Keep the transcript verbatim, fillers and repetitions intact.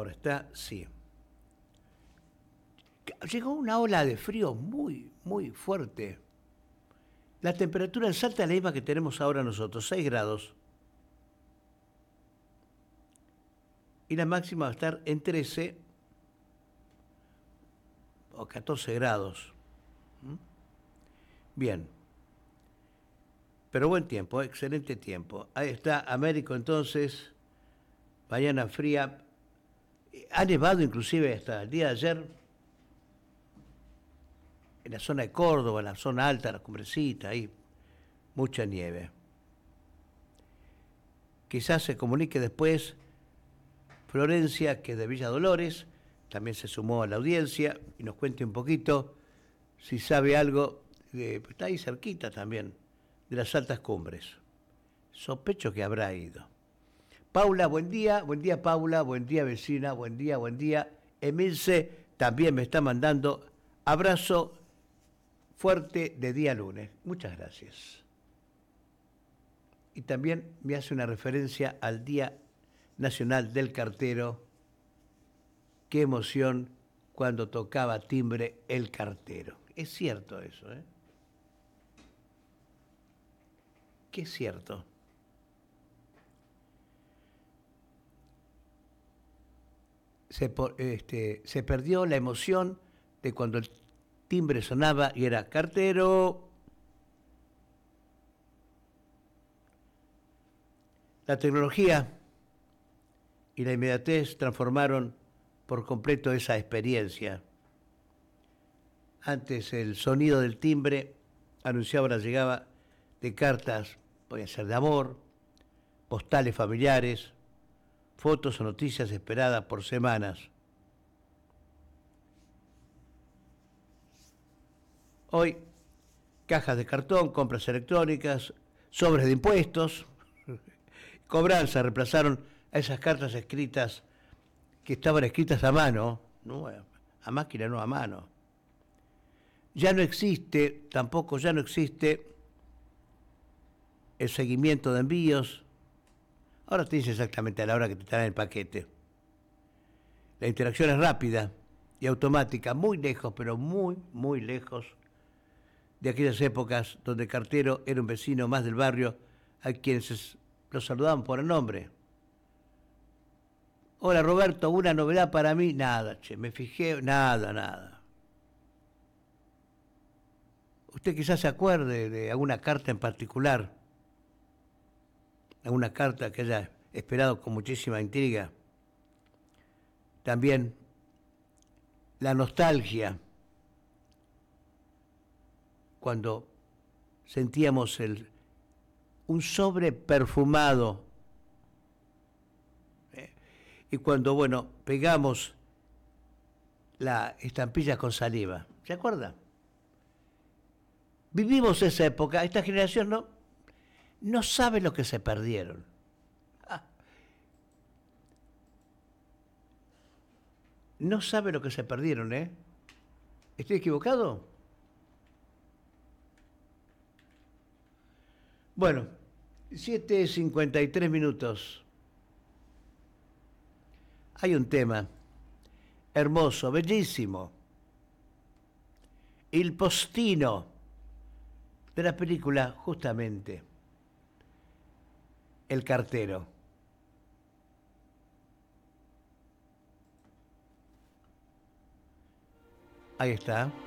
ahora está, sí. Llegó una ola de frío muy, muy fuerte. La temperatura en Salta es la misma que tenemos ahora nosotros, seis grados. Y la máxima va a estar en trece o catorce grados. ¿Mm? Bien. Pero buen tiempo, excelente tiempo. Ahí está Américo entonces, mañana fría. Ha nevado inclusive hasta el día de ayer en la zona de Córdoba, en la zona alta, la cumbrecita, ahí mucha nieve. Quizás se comunique después Florencia, que es de Villa Dolores, también se sumó a la audiencia y nos cuente un poquito si sabe algo, de, está ahí cerquita también, de las altas cumbres. Sospecho que habrá ido. Paula, buen día, buen día Paula, buen día vecina, buen día, buen día. Emilce también me está mandando abrazo fuerte de día lunes. Muchas gracias. Y también me hace una referencia al Día Nacional del Cartero. Qué emoción cuando tocaba timbre el cartero. Es cierto eso, ¿eh? Que es cierto. Se, este, se perdió la emoción de cuando el timbre sonaba y era cartero. La tecnología y la inmediatez transformaron por completo esa experiencia. Antes el sonido del timbre anunciaba la llegada de cartas, podían ser de amor, postales familiares, fotos o noticias esperadas por semanas. Hoy, cajas de cartón, compras electrónicas, sobres de impuestos, cobranzas reemplazaron a esas cartas escritas que estaban escritas a mano, no, a máquina, no a mano. Ya no existe, tampoco ya no existe el seguimiento de envíos. Ahora te dice exactamente a la hora que te traen el paquete. La interacción es rápida y automática, muy lejos, pero muy, muy lejos de aquellas épocas donde el cartero era un vecino más del barrio a quienes los saludaban por el nombre. Hola Roberto, una novedad para mí. Nada, che, me fijé, nada, nada. Usted quizás se acuerde de alguna carta en particular, alguna carta que haya esperado con muchísima intriga. También la nostalgia, cuando sentíamos el, un sobre perfumado, eh, y cuando, bueno, pegamos la estampilla con saliva. ¿Se acuerda? Vivimos esa época, esta generación no, no sabe lo que se perdieron. Ah, no sabe lo que se perdieron, ¿eh? ¿Estoy equivocado? Bueno, siete cincuenta y tres minutos. Hay un tema hermoso, bellísimo. Il postino de la película, justamente, El cartero. Ahí está.